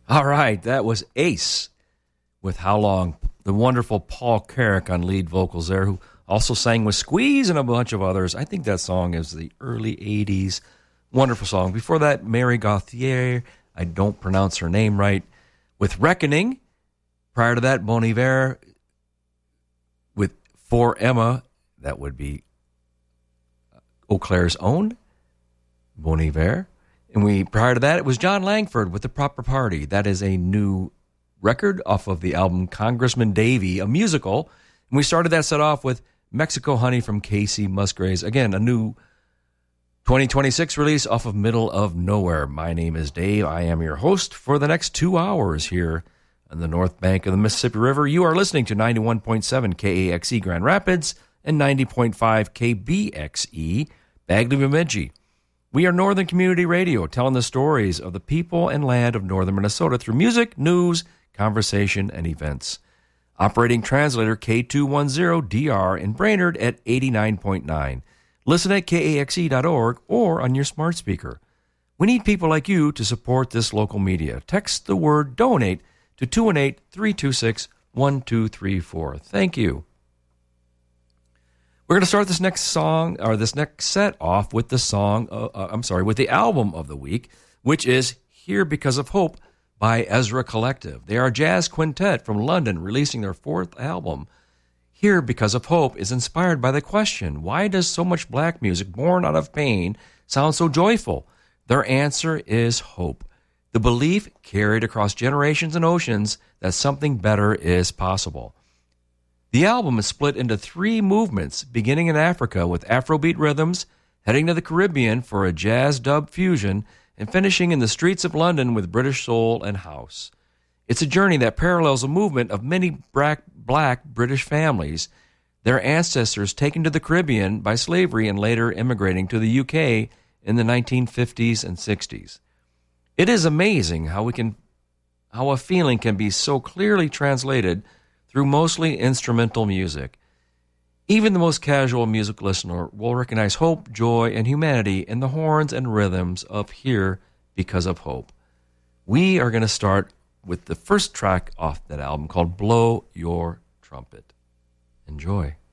All right, that was Ace with How Long. The wonderful Paul Carrick on lead vocals there, who also sang with Squeeze and a bunch of others. I think that song is the early 80s. Wonderful song. Before that, Mary Gauthier, I don't pronounce her name right, with Reckoning. Prior to that, Bon Iver with For Emma. That would be Eau Claire's own Bon Iver. And prior to that, it was John Langford with The Proper Party. That is a new record off of the album Congressman Davy, a musical. And we started that set off with Mexico Honey from Casey Musgraves. Again, a new 2026 release off of Middle of Nowhere. My name is Dave. I am your host for the next 2 hours here on the north bank of the Mississippi River. You are listening to 91.7 KAXE Grand Rapids and 90.5 KBXE Bagley Bemidji. We are Northern Community Radio, telling the stories of the people and land of northern Minnesota through music, news, conversation, and events. Operating translator K210DR in Brainerd at 89.9. Listen at KAXE.org or on your smart speaker. We need people like you to support this local media. Text the word DONATE to 218-326-1234. Thank you. We're going to start this next set off with the with the album of the week, which is Here Because of Hope by Ezra Collective. They are a jazz quintet from London releasing their fourth album. Here Because of Hope is inspired by the question, why does so much black music born out of pain sound so joyful? Their answer is hope. The belief carried across generations and oceans that something better is possible. The album is split into 3 movements, beginning in Africa with Afrobeat rhythms, heading to the Caribbean for a jazz dub fusion, and finishing in the streets of London with British soul and house. It's a journey that parallels a movement of many black British families, their ancestors taken to the Caribbean by slavery and later immigrating to the UK in the 1950s and 60s. It is amazing how a feeling can be so clearly translated through mostly instrumental music. Even the most casual music listener will recognize hope, joy, and humanity in the horns and rhythms of Here Because of Hope. We are going to start with the first track off that album called Blow Your Trumpet. Enjoy.